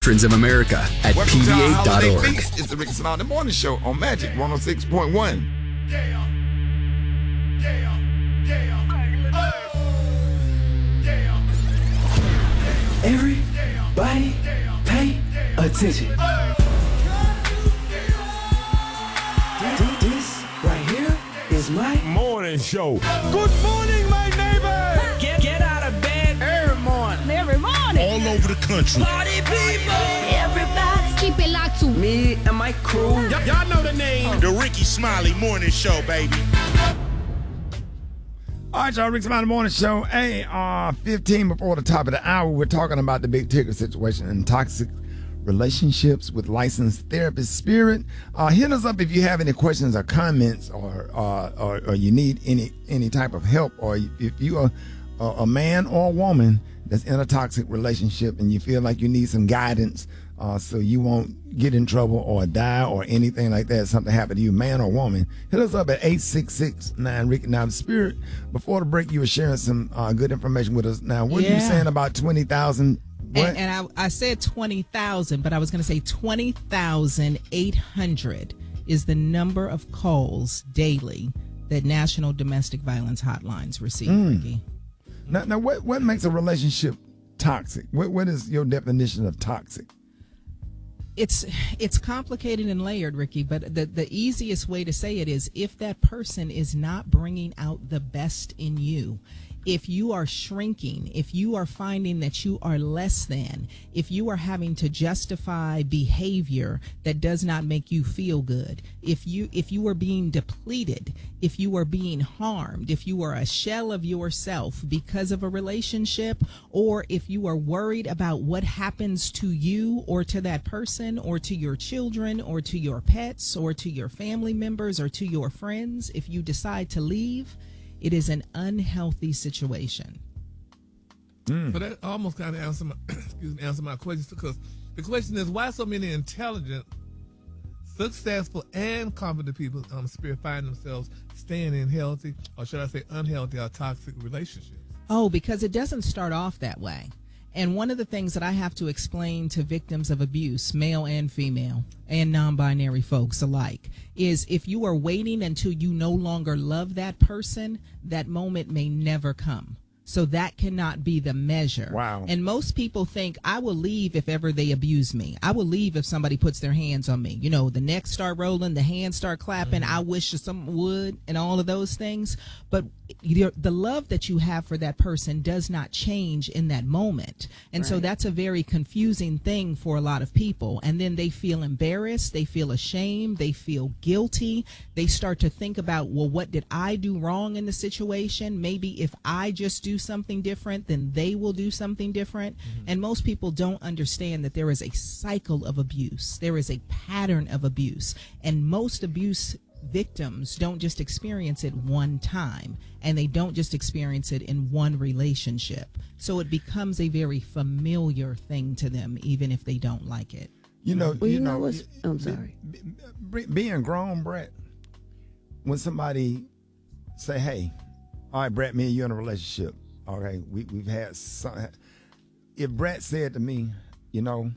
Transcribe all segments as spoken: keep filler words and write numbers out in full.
Friends of America at Welcome P B to our A dot holiday org. feast. It's the Ricky Smiley Morning Show on Magic one oh six point one. Yeah, yeah, yeah, yeah. Everybody pay attention. This right here is my morning show. Good morning, my neighbor. Get, get out of bed every morning. Every morning. All over the country. Party people. Everybody. Keep it locked to Me and my crew. Y- y'all know the name. The Ricky Smiley Morning Show, baby. All right, y'all, Ricky Smiley Morning Show. Hey, uh, fifteen before the top of the hour, we're talking about the big ticket situation and toxic relationships with licensed therapist Spirit. Uh, hit us up if you have any questions or comments, or uh, or, or you need any any type of help, or if you are a, a man or a woman that's in a toxic relationship and you feel like you need some guidance uh, so you won't get in trouble or die or anything like that, something happened to you, man or woman, hit us up at eight six six nine Ricky. Now, the Spirit, before the break, you were sharing some uh, good information with us. Now, what Yeah. are you saying about twenty thousand? And, and I, I said twenty thousand, but I was going to say twenty thousand eight hundred is the number of calls daily that National Domestic Violence Hotlines receive, Mm. Ricky. Now, now what, what makes a relationship toxic? What, what is your definition of toxic? It's it's complicated and layered, Ricky, but the, the easiest way to say it is if that person is not bringing out the best in you. If you are shrinking, if you are finding that you are less than, if you are having to justify behavior that does not make you feel good, if you if you are being depleted, if you are being harmed, if you are a shell of yourself because of a relationship, or if you are worried about what happens to you or to that person or to your children or to your pets or to your family members or to your friends, if you decide to leave, it is an unhealthy situation. So that almost kind of answer my excuse me, answer my question, because the question is, why so many intelligent, successful, and confident people um spirit find themselves staying in healthy, or should I say unhealthy or toxic relationships? Oh, because it doesn't start off that way. And one of the things that I have to explain to victims of abuse, male and female, and non-binary folks alike, is if you are waiting until you no longer love that person, that moment may never come. So that cannot be the measure. Wow. And most people think, I will leave if ever they abuse me. I will leave if somebody puts their hands on me. You know, the necks start rolling, the hands start clapping. Mm-hmm. I wish someone would, and all of those things. But the love that you have for that person does not change in that moment. And right. So that's a very confusing thing for a lot of people. And then they feel embarrassed. They feel ashamed. They feel guilty. They start to think about, well, what did I do wrong in the situation? Maybe if I just do something different, then they will do something different. Mm-hmm. And most people don't understand that there is a cycle of abuse. There is a pattern of abuse. And most abuse victims don't just experience it one time, and they don't just experience it in one relationship. So it becomes a very familiar thing to them, even if they don't like it. You know, well, you, you know, know what's, I'm sorry. Be, be, being grown, Brett, when somebody say, hey, all right, Brett, me and you in a relationship. All right, we, we've had some. If Brett said to me, you know,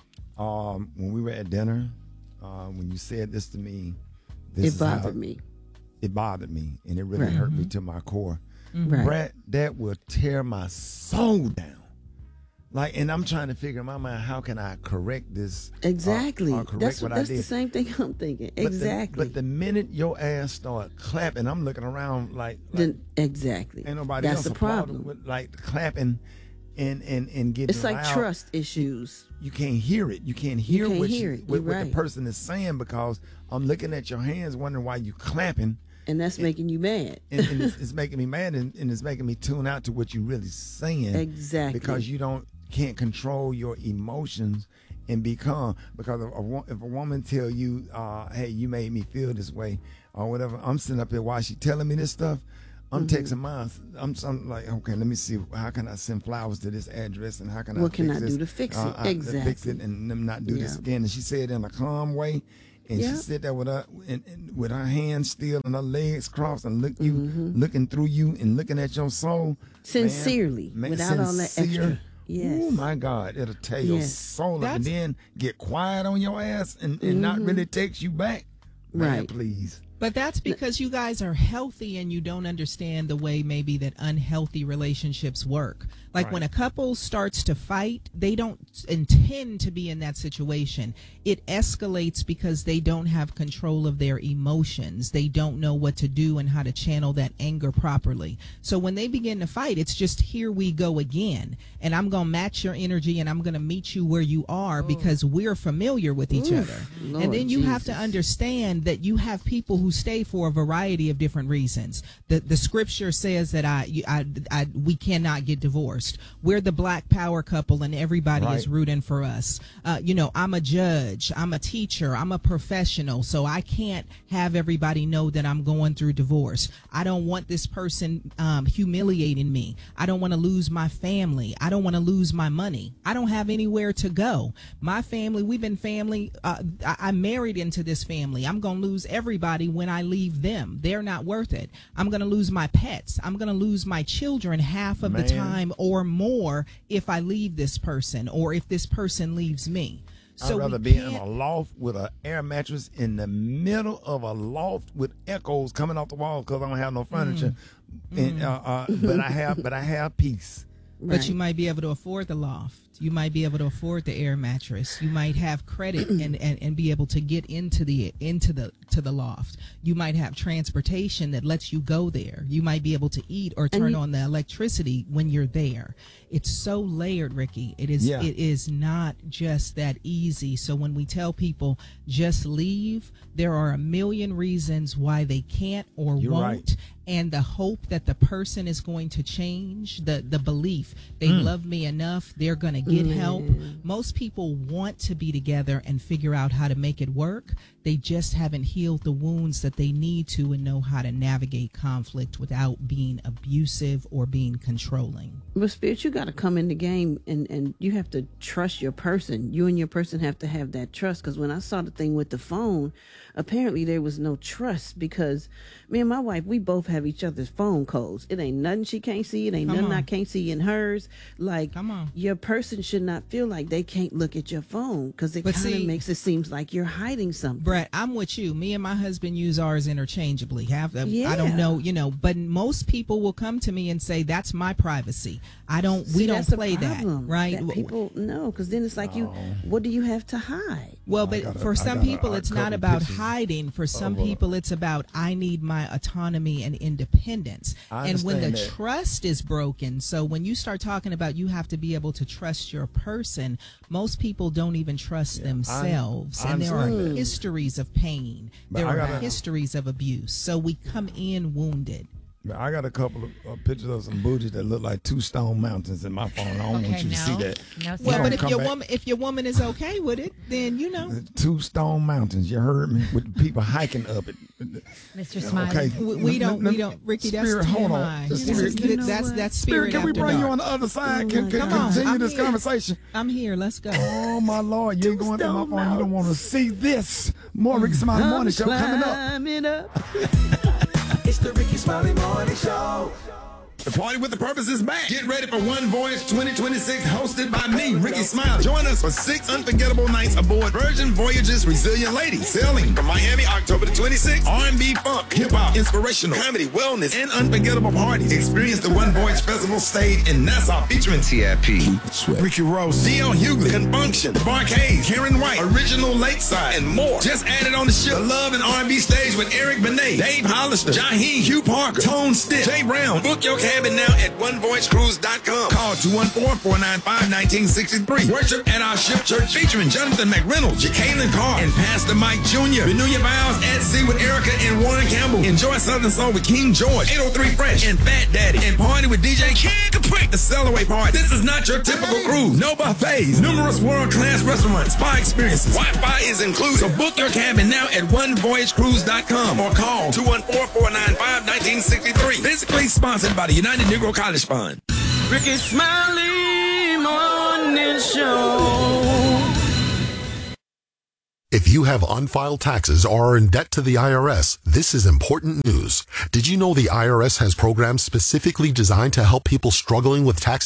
um, when we were at dinner, uh, when you said this to me, this it bothered how, me. It bothered me, and it really right. hurt mm-hmm. me to my core. Mm-hmm. Right. Brett, that will tear my soul down. Like, and I'm trying to figure in my mind, how can I correct this? Exactly. Or, or correct that's what that's I did. the same thing I'm thinking. But exactly. The, but the minute your ass start clapping, I'm looking around like, like then, exactly. Ain't nobody that's else the problem. With, like clapping and and and getting. It's like loud. Trust issues. You can't hear it. You can't hear you can't what, hear you, it. what, what right. the person is saying, because I'm looking at your hands, wondering why you clapping. And that's and, making you mad. and and it's, it's making me mad, and, and it's making me tune out to what you're really saying. Exactly. Because you don't can't control your emotions and be calm. Because if a, if a woman tell you, uh, hey, you made me feel this way, or whatever, I'm sitting up here while she telling me this stuff, I'm mm-hmm. texting mine. I'm, I'm like, okay, let me see, how can I send flowers to this address, and how can what I can fix I this? do to fix it? Uh, exactly. To fix it and them not do yeah. this again. And she said it in a calm way. And yeah. she sit there with her and, and with her hands still and her legs crossed and look you mm-hmm. looking through you and looking at your soul sincerely, man, without man, all that sincere, extra. Yes. Oh my God, it'll tell your Yes. soul up That's- and then get quiet on your ass and, and not really text you back. Man, Right. please. But that's because you guys are healthy and you don't understand the way maybe that unhealthy relationships work. Like Right. when a couple starts to fight, they don't intend to be in that situation. It escalates because they don't have control of their emotions. They don't know what to do and how to channel that anger properly. So when they begin to fight, it's just here we go again. And I'm going to match your energy and I'm going to meet you where you are because we're familiar with each Oof, other. Lord and then you have to Jesus. understand that you have people who stay for a variety of different reasons. The the scripture says that I, you- I, I we cannot get divorced. We're the black power couple, and everybody is Right. rooting for us. Uh, you know, I'm a judge, I'm a teacher, I'm a professional, so I can't have everybody know that I'm going through divorce. I don't want this person um, humiliating me. I don't want to lose my family. I don't want to lose my money. I don't have anywhere to go. My family, we've been family. Uh, I, I'm married into this family. I'm going to lose everybody when I leave them. They're not worth it. I'm going to lose my pets. I'm going to lose my children half of Man. the time or more if I leave this person or if this person leaves me. So I'd rather we be in can't- a loft with an air mattress in the middle of a loft with echoes coming off the wall because I don't have no furniture. And, uh, uh, but I have, but I have peace. But you Right. might be able to afford the loft. You might be able to afford the air mattress. You might have credit and, and, and be able to get into the into the to the loft. You might have transportation that lets you go there. You might be able to eat or turn you- on the electricity when you're there. It's so layered, Ricky. It is Yeah. it is not just that easy. So when we tell people just leave, there are a million reasons why they can't or You're won't. right. And the hope that the person is going to change, the the belief they Mm. love me enough, they're going to get help. Most people want to be together and figure out how to make it work. They just haven't healed the wounds that they need to and know how to navigate conflict without being abusive or being controlling. But Spirit, you got to come in the game and, and you have to trust your person. You and your person have to have that trust. Because when I saw the thing with the phone, apparently there was no trust because me and my wife, we both have each other's phone codes. It ain't nothing she can't see. It ain't Come nothing I on. can't see in hers. Like, Come on. your person should not feel like they can't look at your phone because it But kind of see- makes it seems like you're hiding something. Brett, I'm with you. Me and my husband use ours interchangeably. Have I Yeah. don't know, you know, but most people will come to me and say that's my privacy. I don't. See, we don't that's the play that, problem, right? That people no, because then it's like you. What do you have to hide? Well, I but got a- for I some got a- people, a it's couple not about pictures hiding. For some of, uh, people, it's about I need my autonomy and independence. I And when the understand that. trust is broken, so when you start talking about you have to be able to trust your person, most people don't even trust themselves. I and there are understand that. histories of pain. But there I are gotta- histories of abuse. So we come in wounded. But I got a couple of uh, pictures of some booties that look like two stone mountains in my phone. I don't want Okay, you to see no. that. No, You Well, gonna but if come your back- woman, if your woman is okay with it, then you know. Two stone mountains. You heard me? With people hiking up it. Mister Smiley. Okay. We, we don't. Let- We don't. Ricky, that's Spirit, hold on. T M I. Just This is- Spirit, know that's what? that's Spirit, spirit. can we after bring you dark. on the other side? Oh Can, my can Come on, continue I'm this here. conversation? I'm here. Let's go. Oh my Lord, you ain't going through my stone phone. You don't want to see this. More Ricky Smiley Morning I'm Show coming up. climbing up. It's the Ricky Smiley Morning Show. The Party with the Purpose is back. Get ready for One Voyage twenty twenty-six, hosted by me, Ricky Smile. Join us for six unforgettable nights aboard Virgin Voyage's Resilient Lady, sailing from Miami October the twenty-sixth. R and B, funk, hip-hop, inspirational, comedy, wellness, and unforgettable parties. Experience the One Voyage Festival stage in Nassau featuring T I P, Ricky Rose, D L Hughley, Confunction, The Barcades, Karen White, Original Lakeside, and more. Just added on the ship, the Love and R and B stage with Eric Benet, Dave Hollister, Jaheim, Hugh Parker, Tone Stitt, Jay Brown. Book your cabin now at one voyage cruise dot com. Call two one four, four nine five, one nine six three. Worship at our ship church featuring Jonathan McReynolds, Jacqueline Carr, and Pastor Mike Junior Renew your vows at sea with Erica and Warren Campbell. Enjoy Southern Soul with King George, eight oh three Fresh, and Fat Daddy. And party with D J Kid Capri. The Cellaway Party. This is not your typical cruise. No buffets. Numerous world-class restaurants. Spa experiences. Wi-Fi is included. So book your cabin now at one voyage cruise dot com or call two one four, four nine five, one nine six three. Physically sponsored by the United Negro College Fund. Ricky Smiley Morning Show. If you have unfiled taxes or are in debt to the I R S, this is important news. Did you know the I R S has programs specifically designed to help people struggling with tax debt?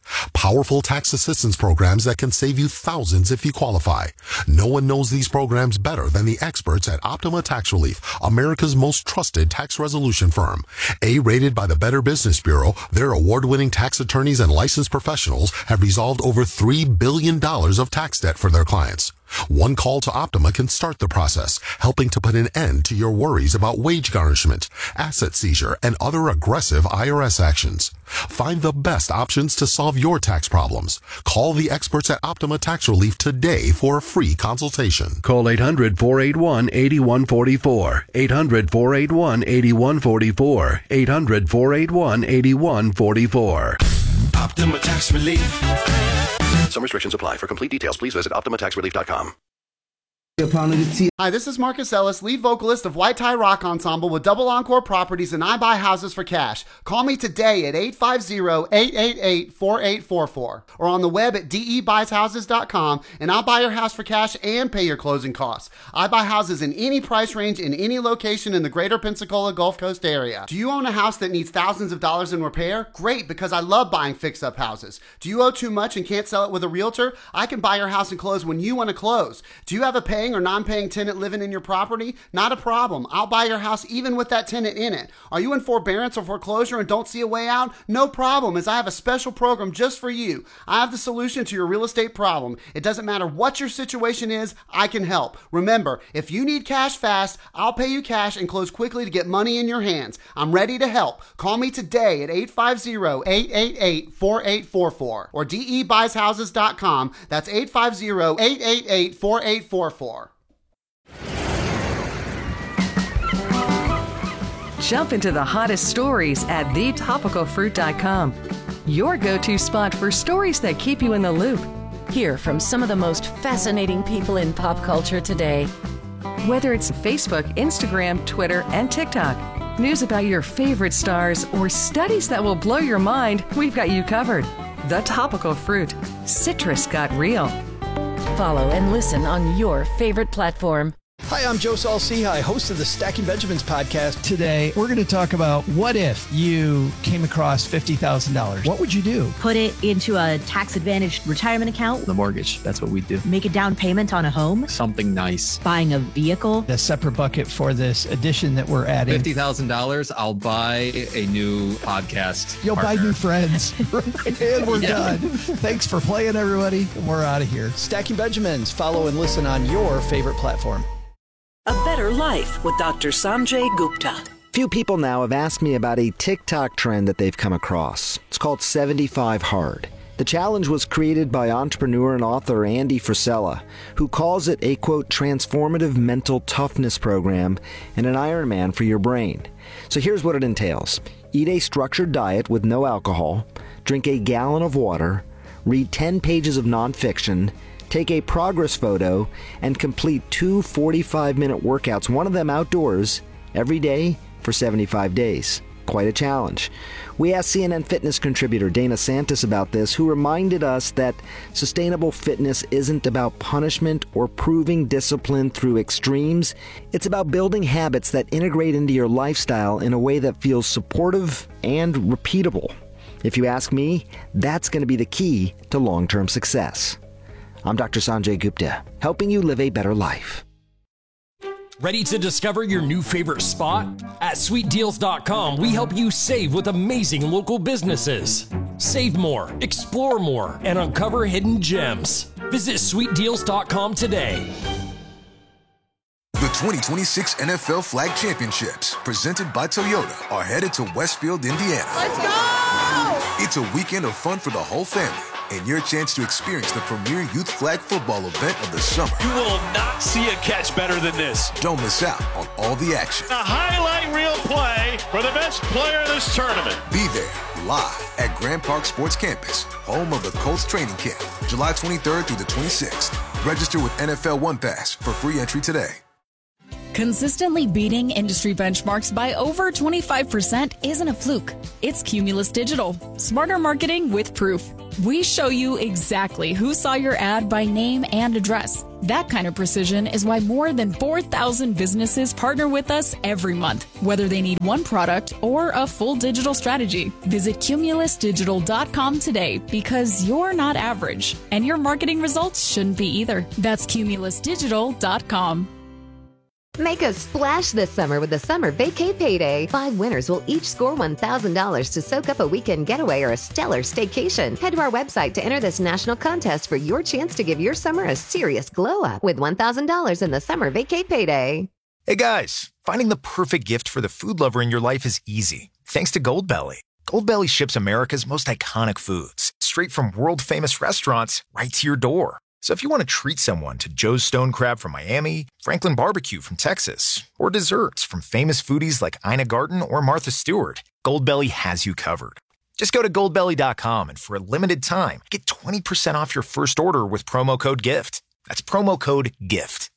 Powerful tax assistance programs that can save you thousands if you qualify. No one knows these programs better than the experts at Optima Tax Relief, America's most trusted tax resolution firm. A-rated by the Better Business Bureau, their award-winning tax attorneys and licensed professionals have resolved over three billion dollars of tax debt for their clients. One call to Optima can start the process, helping to put an end to your worries about wage garnishment, asset seizure, and other aggressive I R S actions. Find the best options to solve your tax problems. Call the experts at Optima Tax Relief today for a free consultation. Call eight hundred, four eight one, eight one four four. eight hundred, four eight one, eight one four four. eight hundred, four eight one, eight one four four. Optima Tax Relief. Some restrictions apply. For complete details, please visit optima tax relief dot com. Hi, this is Marcus Ellis, lead vocalist of White Tie Rock Ensemble with Double Encore Properties, and I buy houses for cash. Call me today at eight five zero, eight eight eight, four eight four four or on the web at d e buys houses dot com, and I'll buy your house for cash and pay your closing costs. I buy houses in any price range in any location in the greater Pensacola Gulf Coast area. Do you own a house that needs thousands of dollars in repair? Great, because I love buying fix-up houses. Do you owe too much and can't sell it with a realtor? I can buy your house and close when you want to close. Do you have a paying or non-paying tenant living in your property? Not a problem. I'll buy your house even with that tenant in it. Are you in forbearance or foreclosure and don't see a way out? No problem, as I have a special program just for you. I have the solution to your real estate problem. It doesn't matter what your situation is, I can help. Remember, if you need cash fast, I'll pay you cash and close quickly to get money in your hands. I'm ready to help. Call me today at eight five zero, eight eight eight, four eight four four or d e buys houses dot com. That's eight five zero, eight eight eight, four eight four four. Jump into the hottest stories at the topical fruit dot com. Your go-to spot for stories that keep you in the loop. Hear from some of the most fascinating people in pop culture today. Whether it's Facebook, Instagram, Twitter, and TikTok, news about your favorite stars, or studies that will blow your mind, we've got you covered. The Topical Fruit. Citrus got real. Follow and listen on your favorite platform. Hi, I'm Joe Saul-Sehy, host of the Stacking Benjamins podcast. Today, we're going to talk about what if you came across fifty thousand dollars. What would you do? Put it into a tax-advantaged retirement account. The mortgage, that's what we do. Make a down payment on a home. Something nice. Buying a vehicle. A separate bucket for this addition that we're adding. fifty thousand dollars, I'll buy a new podcast You'll partner. buy new friends. And we're yeah. done. Thanks for playing, everybody. We're out of here. Stacking Benjamins. Follow and listen on your favorite platform. A Better Life with Doctor Sanjay Gupta. Few people now have asked me about a TikTok trend that they've come across. It's called seventy-five hard. The challenge was created by entrepreneur and author Andy Frisella, who calls it a, quote, transformative mental toughness program and an Ironman for your brain. So here's what it entails. Eat a structured diet with no alcohol, drink a gallon of water, read ten pages of nonfiction, take a progress photo, and complete two forty-five minute workouts, one of them outdoors, every day for seventy-five days. Quite a challenge. We asked C N N Fitness contributor Dana Santos about this, who reminded us that sustainable fitness isn't about punishment or proving discipline through extremes. It's about building habits that integrate into your lifestyle in a way that feels supportive and repeatable. If you ask me, that's going to be the key to long-term success. I'm Doctor Sanjay Gupta, helping you live a better life. Ready to discover your new favorite spot? At sweet deals dot com, we help you save with amazing local businesses. Save more, explore more, and uncover hidden gems. Visit sweet deals dot com today. The twenty twenty-six N F L Flag Championships, presented by Toyota, are headed to Westfield, Indiana. Let's go! It's a weekend of fun for the whole family, and your chance to experience the premier youth flag football event of the summer. You will not see a catch better than this. Don't miss out on all the action. A highlight reel play for the best player in this tournament. Be there, live at Grand Park Sports Campus, home of the Colts training camp, July twenty-third through the twenty-sixth. Register with N F L One Pass for free entry today. Consistently beating industry benchmarks by over twenty-five percent isn't a fluke. It's Cumulus Digital. Smarter marketing with proof. We show you exactly who saw your ad by name and address. That kind of precision is why more than four thousand businesses partner with us every month, whether they need one product or a full digital strategy. Visit cumulus digital dot com today because you're not average, and your marketing results shouldn't be either. That's cumulus digital dot com. Make a splash this summer with the Summer Vacay Payday. Five winners will each score one thousand dollars to soak up a weekend getaway or a stellar staycation. Head to our website to enter this national contest for your chance to give your summer a serious glow up with one thousand dollars in the Summer Vacay Payday. Hey guys, finding the perfect gift for the food lover in your life is easy, thanks to Goldbelly. Goldbelly ships America's most iconic foods straight from world-famous restaurants right to your door. So if you want to treat someone to Joe's Stone Crab from Miami, Franklin Barbecue from Texas, or desserts from famous foodies like Ina Garten or Martha Stewart, Goldbelly has you covered. Just go to goldbelly dot com and for a limited time, get twenty percent off your first order with promo code GIFT. That's promo code GIFT.